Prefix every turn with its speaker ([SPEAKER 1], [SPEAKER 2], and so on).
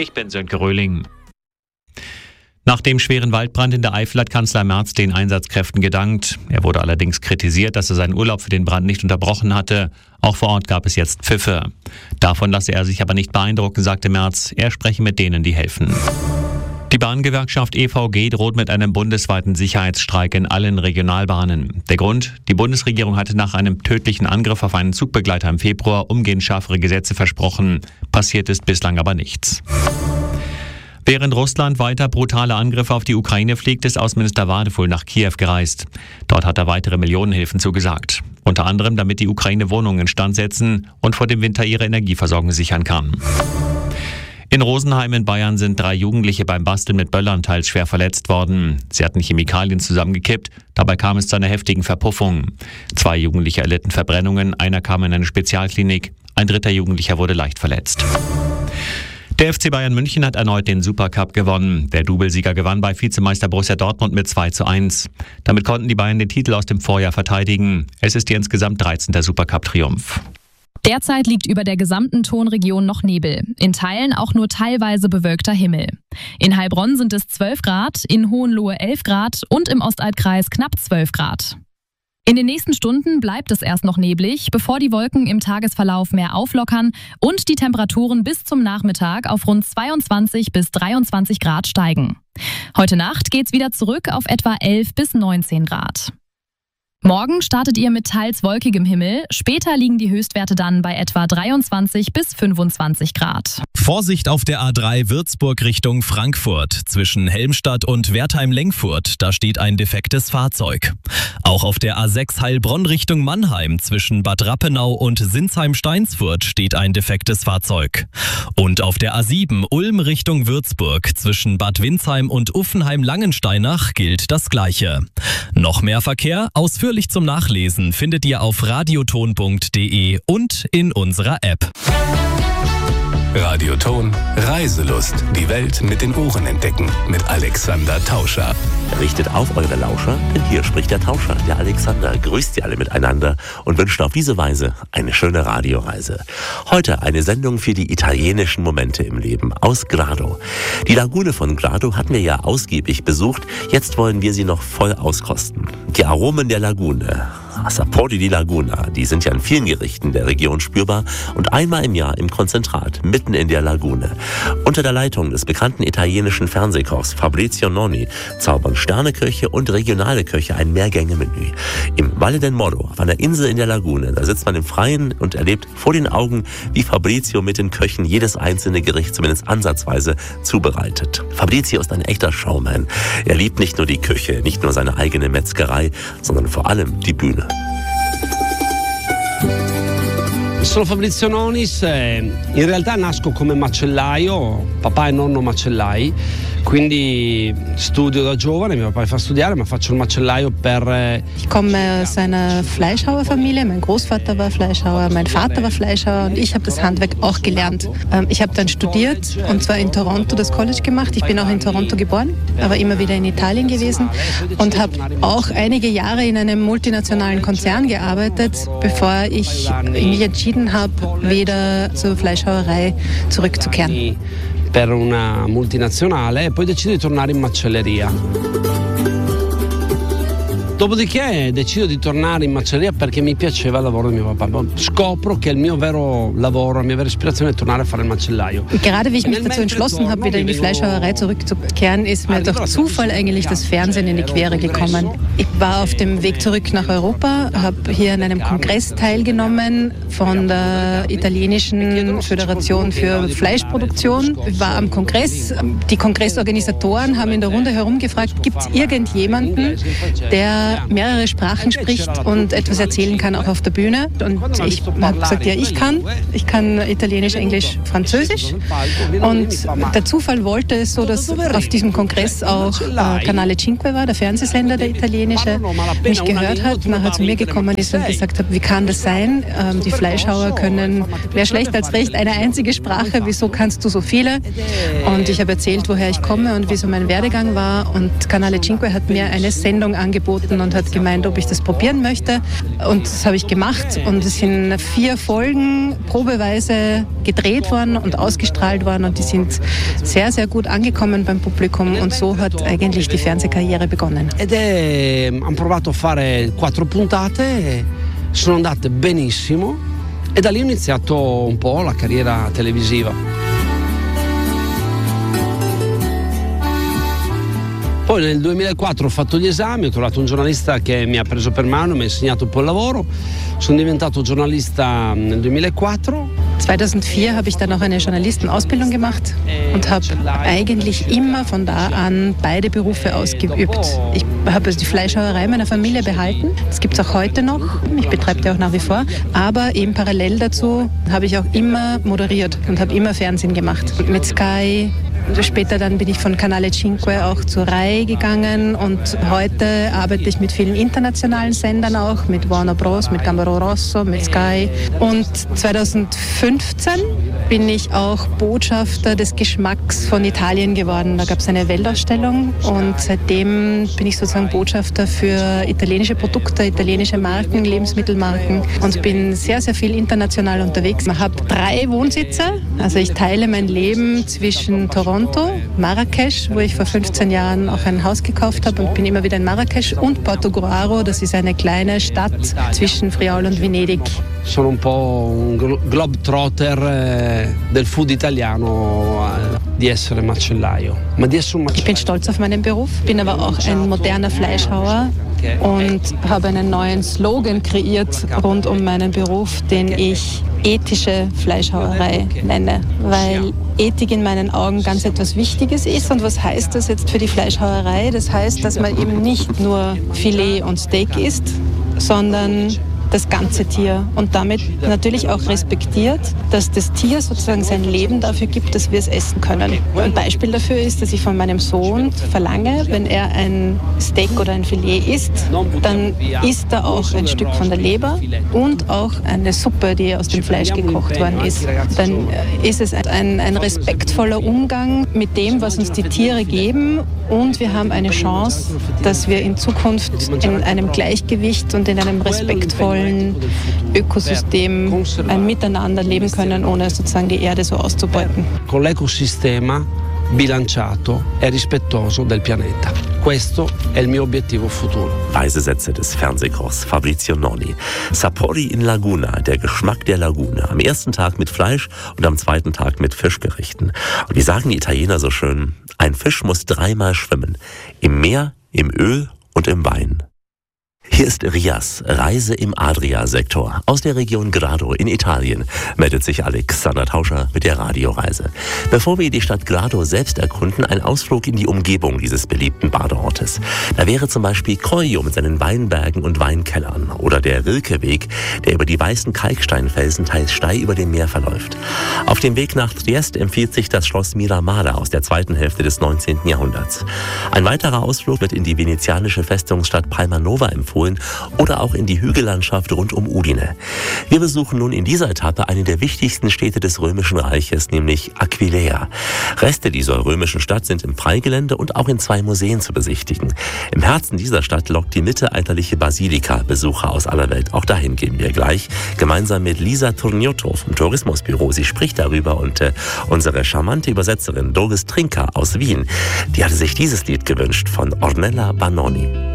[SPEAKER 1] Ich bin Sönke Röhling. Nach dem schweren Waldbrand in der Eifel hat Kanzler Merz den Einsatzkräften gedankt. Er wurde allerdings kritisiert, dass er seinen Urlaub für den Brand nicht unterbrochen hatte. Auch vor Ort gab es jetzt Pfiffe. Davon lasse er sich aber nicht beeindrucken, sagte Merz. Er spreche mit denen, die helfen. Die Bahngewerkschaft EVG droht mit einem bundesweiten Sicherheitsstreik in allen Regionalbahnen. Der Grund? Die Bundesregierung hatte nach einem tödlichen Angriff auf einen Zugbegleiter im Februar umgehend schärfere Gesetze versprochen. Passiert ist bislang aber nichts. Während Russland weiter brutale Angriffe auf die Ukraine fliegt, ist Außenminister Wadefuhl nach Kiew gereist. Dort hat er weitere Millionenhilfen zugesagt. Unter anderem, damit die Ukraine Wohnungen instand setzen und vor dem Winter ihre Energieversorgung sichern kann. In Rosenheim in Bayern sind 3 Jugendliche beim Basteln mit Böllern teils schwer verletzt worden. Sie hatten Chemikalien zusammengekippt, dabei kam es zu einer heftigen Verpuffung. 2 Jugendliche erlitten Verbrennungen, einer kam in eine Spezialklinik, ein 3. Jugendlicher wurde leicht verletzt. Der FC Bayern München hat erneut den Supercup gewonnen. Der Doublesieger gewann bei Vizemeister Borussia Dortmund mit 2:1. Damit konnten die Bayern den Titel aus dem Vorjahr verteidigen. Es ist ihr insgesamt 13. Supercup-Triumph.
[SPEAKER 2] Derzeit liegt über der gesamten Tonregion noch Nebel. In Teilen auch nur teilweise bewölkter Himmel. In Heilbronn sind es 12 Grad, in Hohenlohe 11 Grad und im Ostalbkreis knapp 12 Grad. In den nächsten Stunden bleibt es erst noch neblig, bevor die Wolken im Tagesverlauf mehr auflockern und die Temperaturen bis zum Nachmittag auf rund 22 bis 23 Grad steigen. Heute Nacht geht's wieder zurück auf etwa 11 bis 19 Grad. Morgen startet ihr mit teils wolkigem Himmel, später liegen die Höchstwerte dann bei etwa 23 bis 25 Grad.
[SPEAKER 3] Vorsicht auf der A3 Würzburg Richtung Frankfurt. Zwischen Helmstadt und Wertheim-Lengfurt, da steht ein defektes Fahrzeug. Auch auf der A6 Heilbronn Richtung Mannheim zwischen Bad Rappenau und Sinsheim-Steinsfurt steht ein defektes Fahrzeug. Und auf der A7 Ulm Richtung Würzburg zwischen Bad Windsheim und Uffenheim-Langensteinach gilt das Gleiche. Noch mehr Verkehr, ausführlich zum Nachlesen findet ihr auf radioton.de und in unserer App.
[SPEAKER 4] Radioton Reiselust. Die Welt mit den Ohren entdecken. Mit Alexander Tauscher.
[SPEAKER 5] Richtet auf eure Lauscher, denn hier spricht der Tauscher, der Alexander. Grüßt ihr alle miteinander und wünscht auf diese Weise eine schöne Radioreise. Heute eine Sendung für die italienischen Momente im Leben aus Grado. Die Lagune von Grado hatten wir ja ausgiebig besucht. Jetzt wollen wir sie noch voll auskosten. Die Aromen der Lagune. Sapori di Laguna, die sind ja in vielen Gerichten der Region spürbar und einmal im Jahr im Konzentrat, mitten in der Lagune. Unter der Leitung des bekannten italienischen Fernsehkochs Fabrizio Noni zaubern Sterneköche und regionale Köche ein Mehrgänge-Menü. Im Valle del Moro, auf einer Insel in der Lagune, da sitzt man im Freien und erlebt vor den Augen, wie Fabrizio mit den Köchen jedes einzelne Gericht zumindest ansatzweise zubereitet. Fabrizio ist ein echter Showman. Er liebt nicht nur die Küche, nicht nur seine eigene Metzgerei, sondern vor allem die Bühne.
[SPEAKER 6] Sono Fabrizio Nonis, in realtà nasco come macellaio, papà e nonno macellai, quindi studio da giovane, mio papà fa studiare, ma faccio il macellaio per...
[SPEAKER 7] Ich komme aus einer Fleischhauerfamilie, mein Großvater war Fleischhauer, mein Vater war Fleischhauer und ich habe das Handwerk auch gelernt. Ich habe dann studiert und zwar in Toronto das College gemacht. Ich bin auch in Toronto geboren, aber immer wieder in Italien gewesen und habe auch einige Jahre in einem multinationalen Konzern gearbeitet, bevor ich mich entschieden habe, wieder zur Fleischhauerei zurückzukehren.
[SPEAKER 6] Per una multinazionale e poi decido di tornare in macelleria. Dopodiché decido di tornare in macelleria perché mi piaceva il lavoro di mio papà. Scopro che il mio vero lavoro, la mia vera ispirazione è tornare a fare il macellaio.
[SPEAKER 7] Gerade wie ich mich dazu entschlossen habe, wieder in die Fleischhauerei zurückzukehren, ist mir durch Zufall eigentlich das Fernsehen in die Quere gekommen. Ich war auf dem Weg zurück nach Europa, habe hier an einem Kongress teilgenommen von der italienischen Föderation für Fleischproduktion. Ich war am Kongress. Die Kongressorganisatoren haben in der Runde herumgefragt, gibt es irgendjemanden, der mehrere Sprachen spricht und etwas erzählen kann, auch auf der Bühne. Und ich habe gesagt, ja, ich kann Italienisch, Englisch, Französisch. Und der Zufall wollte es so, dass auf diesem Kongress auch Canale 5 war, der Fernsehsender, der italienische, mich gehört hat, nachher zu mir gekommen ist und gesagt hat, wie kann das sein? Die Fleischhauer können mehr schlecht als recht eine einzige Sprache, wieso kannst du so viele? Und ich habe erzählt, woher ich komme und wieso mein Werdegang war. Und Canale 5 hat mir eine Sendung angeboten und hat gemeint, ob ich das probieren möchte. Und das habe ich gemacht und es sind 4 Folgen probeweise gedreht worden und ausgestrahlt worden und die sind sehr, sehr gut angekommen beim Publikum und so hat eigentlich die Fernsehkarriere begonnen.
[SPEAKER 6] Hanno provato a fare 4 puntate, sono andate benissimo e da lì ho iniziato un po' la carriera televisiva. Poi nel 2004 ho fatto gli esami, ho trovato un giornalista che mi ha preso per mano, mi ha insegnato un po' il lavoro, sono diventato giornalista nel 2004.
[SPEAKER 7] 2004 habe ich dann auch eine Journalistenausbildung gemacht und habe eigentlich immer von da an beide Berufe ausgeübt. Ich habe also die Fleischhauerei meiner Familie behalten, das gibt es auch heute noch, ich betreibe die auch nach wie vor, aber eben parallel dazu habe ich auch immer moderiert und habe immer Fernsehen gemacht. Mit Sky. Später dann bin ich von Canale 5 auch zur Rai gegangen und heute arbeite ich mit vielen internationalen Sendern auch, mit Warner Bros., mit Gambaro Rosso, mit Sky. Und 2015 bin ich auch Botschafter des Geschmacks von Italien geworden. Da gab es eine Weltausstellung und seitdem bin ich sozusagen Botschafter für italienische Produkte, italienische Marken, Lebensmittelmarken und bin sehr, sehr viel international unterwegs. Ich habe 3 Wohnsitze, also ich teile mein Leben zwischen Toronto, Marrakesch, wo ich vor 15 Jahren auch ein Haus gekauft habe und bin immer wieder in Marrakesch und Portogruaro, das ist eine kleine Stadt zwischen Friaul und Venedig.
[SPEAKER 6] Sono un po' un globetrotter del food italiano di essere macellaio.
[SPEAKER 7] Ich bin stolz auf meinen Beruf, bin aber auch ein moderner Fleischhauer und habe einen neuen Slogan kreiert rund um meinen Beruf, den ich ethische Fleischhauerei nenne, weil Ethik in meinen Augen ganz etwas Wichtiges ist. Und was heißt das jetzt für die Fleischhauerei? Das heißt, dass man eben nicht nur Filet und Steak isst, sondern das ganze Tier und damit natürlich auch respektiert, dass das Tier sozusagen sein Leben dafür gibt, dass wir es essen können. Ein Beispiel dafür ist, dass ich von meinem Sohn verlange, wenn er ein Steak oder ein Filet isst, dann isst er auch ein Stück von der Leber und auch eine Suppe, die aus dem Fleisch gekocht worden ist. Dann ist es ein respektvoller Umgang mit dem, was uns die Tiere geben und wir haben eine Chance, dass wir in Zukunft in einem Gleichgewicht und in einem respektvollen Ökosystem ein Miteinander leben können, ohne sozusagen die Erde so auszubeuten.
[SPEAKER 6] Con l'ecosistema bilanciato e rispettoso del pianeta. Questo è il mio obiettivo futuro.
[SPEAKER 5] Weise Sätze des Fernsehkochs Fabrizio Nonni. Sapori in Laguna, der Geschmack der Lagune. Am ersten Tag mit Fleisch und am zweiten Tag mit Fischgerichten. Und wie sagen die Italiener so schön, ein Fisch muss 3-mal schwimmen. Im Meer, im Öl und im Wein. Hier ist Rias, Reise im Adria-Sektor. Aus der Region Grado in Italien meldet sich Alexander Tauscher mit der Radioreise. Bevor wir die Stadt Grado selbst erkunden, ein Ausflug in die Umgebung dieses beliebten Badeortes. Da wäre zum Beispiel Coio mit seinen Weinbergen und Weinkellern oder der Rilkeweg, der über die weißen Kalksteinfelsen teils steil über dem Meer verläuft. Auf dem Weg nach Triest empfiehlt sich das Schloss Miramare aus der zweiten Hälfte des 19. Jahrhunderts. Ein weiterer Ausflug wird in die venezianische Festungsstadt Palmanova empfohlen oder auch in die Hügellandschaft rund um Udine. Wir besuchen nun in dieser Etappe eine der wichtigsten Städte des Römischen Reiches, nämlich Aquileia. Reste dieser römischen Stadt sind im Freigelände und auch in 2 Museen zu besichtigen. Im Herzen dieser Stadt lockt die mittelalterliche Basilika Besucher aus aller Welt. Auch dahin gehen wir gleich, gemeinsam mit Lisa Turniotto vom Tourismusbüro. Sie spricht darüber und unsere charmante Übersetzerin Doris Trinker aus Wien, die hatte sich dieses Lied gewünscht von Ornella Banoni.